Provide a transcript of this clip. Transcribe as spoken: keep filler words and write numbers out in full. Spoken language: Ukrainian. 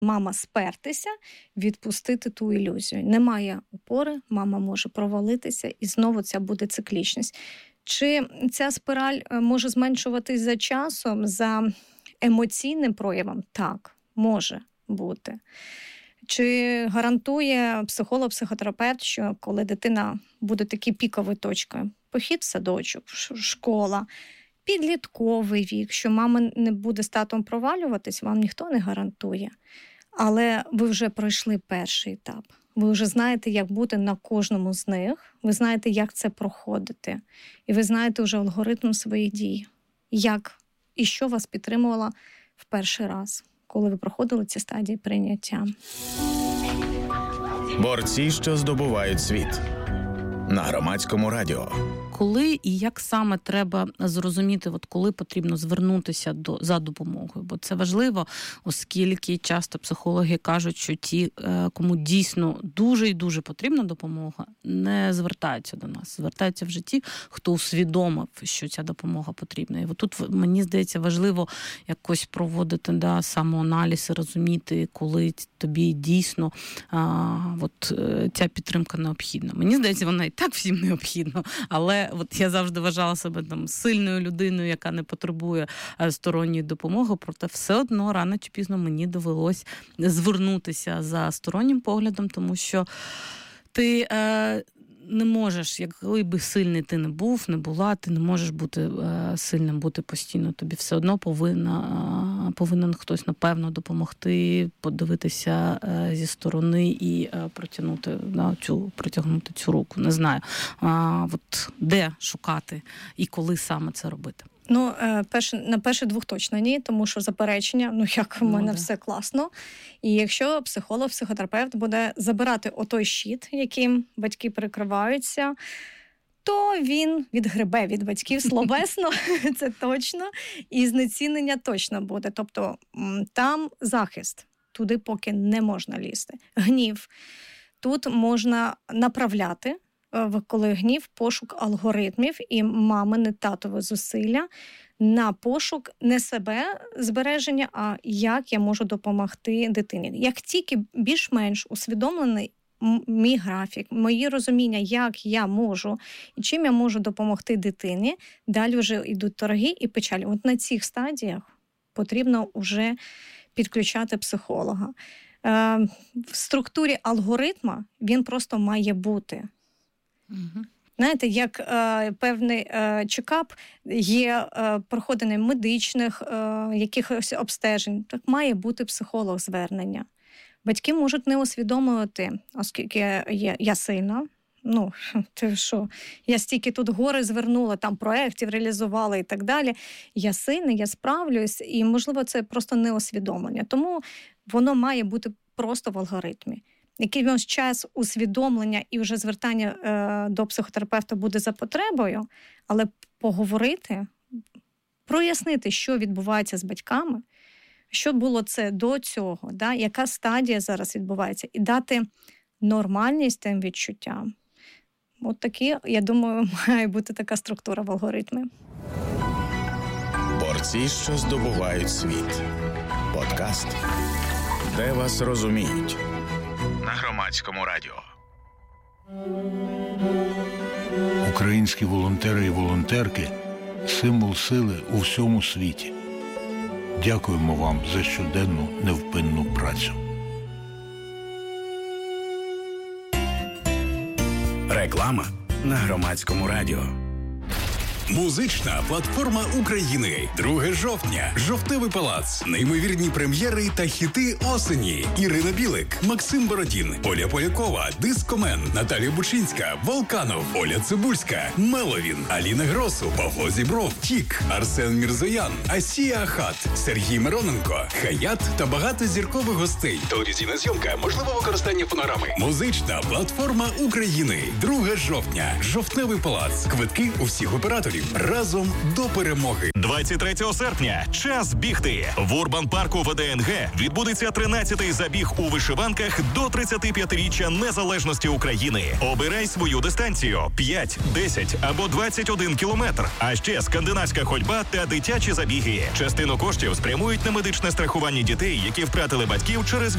мама спертися, відпустити ту ілюзію. Немає опори, мама може провалитися, і знову ця буде циклічність. Чи ця спираль може зменшуватись за часом, за емоційним проявом? Так, може бути. Чи гарантує психолог-психотерапевт, що коли дитина буде такі пікові точки, похід в садочок, школа, підлітковий вік, що мама не буде з татом провалюватись, вам ніхто не гарантує. Але ви вже пройшли перший етап. Ви вже знаєте, як бути на кожному з них. Ви знаєте, як це проходити. І ви знаєте вже алгоритм своїх дій. Як і що вас підтримувало в перший раз, коли ви проходили ці стадії прийняття. Борці, що здобувають світ. На Громадському радіо. Коли і як саме треба зрозуміти, от коли потрібно звернутися до, за допомогою? Бо це важливо, оскільки часто психологи кажуть, що ті, кому дійсно дуже і дуже потрібна допомога, не звертаються до нас. Звертаються вже ті, хто усвідомив, що ця допомога потрібна. І от тут, мені здається, важливо якось проводити да, самоаналіз і розуміти, коли тобі дійсно а, от, ця підтримка необхідна. Мені здається, вона і так всім необхідна, але от я завжди вважала себе там сильною людиною, яка не потребує сторонньої допомоги, проте все одно рано чи пізно мені довелось звернутися за стороннім поглядом, тому що ти е, не можеш, який би сильний ти не був, не була, ти не можеш бути е, сильним, бути постійно. Тобі все одно повинна, е, повинен хтось, напевно, допомогти, подивитися е, зі сторони і е, протягнути, да, цю, протягнути цю руку. Не знаю, е, от де шукати і коли саме це робити. Ну, перш, на перші двох точно ні, тому що заперечення, ну як в мене ну, да. все класно. І якщо психолог, психотерапевт буде забирати отой щит, яким батьки прикриваються, то він відгребе від батьків словесно, це точно, і знецінення точно буде. Тобто там захист, туди поки не можна лізти. Гнів, тут можна направляти, коли гнів, пошук алгоритмів і мамине татове зусилля на пошук не себе збереження, а як я можу допомогти дитині. Як тільки більш-менш усвідомлений мій графік, мої розуміння, як я можу і чим я можу допомогти дитині, далі вже йдуть торги і печалі. От на цих стадіях потрібно вже підключати психолога. В структурі алгоритма він просто має бути. Угу. Знаєте, як е, певний е, чекап є е, проходений медичних е, якихось обстежень, так має бути психолог звернення. Батьки можуть не усвідомлювати, оскільки є, я сильна, ну, ти що, я стільки тут гори звернула, там проєктів реалізувала і так далі. Я сильна, я справлюсь, і, можливо, це просто неусвідомлення. Тому воно має бути просто в алгоритмі. Якийсь час усвідомлення і вже звертання е, до психотерапевта буде за потребою, але поговорити, прояснити, що відбувається з батьками, що було це до цього, да, яка стадія зараз відбувається, і дати нормальність тим відчуттям. От такі, я думаю, має бути така структура в алгоритмі. Борці, що здобувають світ. Подкаст, де вас розуміють. На Громадському радіо. Українські волонтери і волонтерки – символ сили у всьому світі. Дякуємо вам за щоденну невпинну працю. Реклама на Громадському радіо. Музична платформа України. друге жовтня. Жовтневий палац. Неймовірні прем'єри та хіти осені. Ірина Білик, Максим Бородін, Оля Полякова, Дискомен, Наталія Бучинська, Волканов, Оля Цибульська, Меловін, Аліна Гросу, Павло Зібров, Тік, Арсен Мірзоян, Асія Ахат, Сергій Мироненко, Хаят та багато зіркових гостей. Телевізійна зйомка, можливо використання фонограми. Музична платформа України. друге жовтня. Жовтневий палац. Квитки у всіх операторів. Разом до перемоги. двадцять третього серпня. Час бігти. В Урбан-парку ВДНГ відбудеться тринадцятий забіг у вишиванках до тридцятип'ятиріччя незалежності України. Обирай свою дистанцію – п'ять, десять або двадцять один кілометр. А ще скандинавська ходьба та дитячі забіги. Частину коштів спрямують на медичне страхування дітей, які втратили батьків через